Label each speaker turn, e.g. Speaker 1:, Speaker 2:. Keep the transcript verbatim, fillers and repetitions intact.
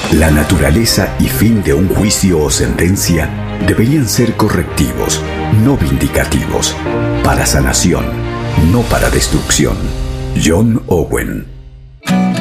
Speaker 1: La naturaleza y fin de un juicio o sentencia deberían ser correctivos, no vindicativos, para sanación, no para destrucción. John Owen.